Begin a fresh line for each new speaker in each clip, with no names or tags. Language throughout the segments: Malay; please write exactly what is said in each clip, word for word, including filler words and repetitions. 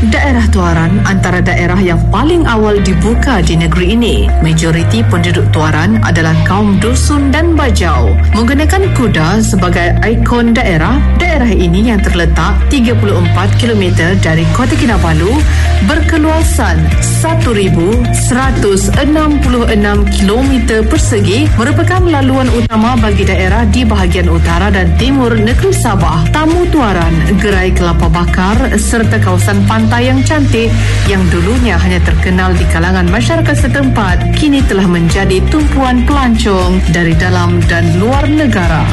Daerah Tuaran antara daerah yang paling awal dibuka di negeri ini. Majoriti penduduk Tuaran adalah kaum dusun dan bajau. Menggunakan kuda sebagai ikon daerah, daerah ini yang terletak tiga puluh empat kilometer dari Kota Kinabalu berkeluasan satu ribu seratus enam puluh enam kilometer persegi merupakan laluan utama bagi daerah di bahagian utara dan timur negeri Sabah. Tamu Tuaran, gerai kelapa bakar serta kawasan pantai yang cantik yang dulunya hanya terkenal di kalangan masyarakat setempat kini telah menjadi tumpuan pelancong dari dalam dan luar negara.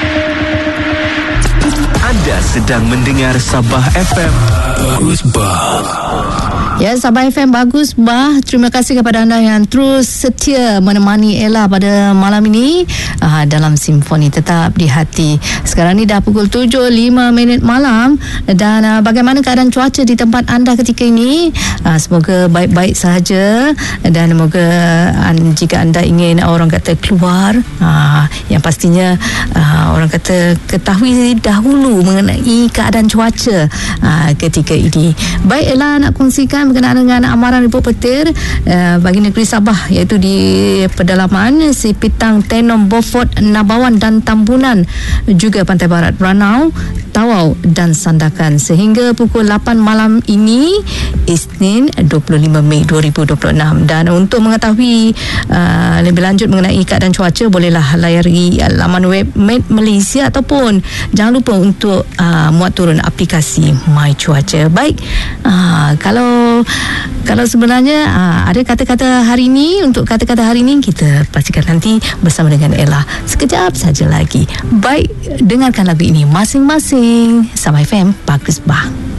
Anda sedang mendengar Sabah F M. Bagus bah.
Ya, Sabah F M Bagus bah. Terima kasih kepada anda yang terus setia menemani Ella pada malam ini uh, dalam Simfoni Tetap di Hati. Sekarang ni dah pukul tujuh lima minit malam dan uh, bagaimana keadaan cuaca di tempat anda ketika ini? Uh, semoga baik-baik sahaja dan semoga uh, jika anda ingin orang kata keluar, uh, yang pastinya uh, orang kata ketahui dahulu mengenai keadaan cuaca uh, ketika ini. Baik, Ella nak kongsikan berkenaan dengan amaran ribut petir uh, bagi negeri Sabah, iaitu di pedalaman Sipitang, Tenom, Beaufort, Nabawan dan Tambunan, juga Pantai Barat, Ranau, Tawau dan Sandakan sehingga pukul lapan malam ini, Isnin dua puluh lima Mei dua ribu dua puluh enam. Dan untuk mengetahui uh, lebih lanjut mengenai keadaan cuaca, bolehlah layari laman web Met Malaysia ataupun jangan lupa untuk uh, muat turun aplikasi My Cuaca. Baik, uh, kalau kalau sebenarnya uh, ada kata-kata hari ini, untuk kata-kata hari ini kita pastikan nanti bersama dengan Ella sekejap saja lagi. Baik, dengarkan lagu ini masing-masing. Sabah F M Bagus bah.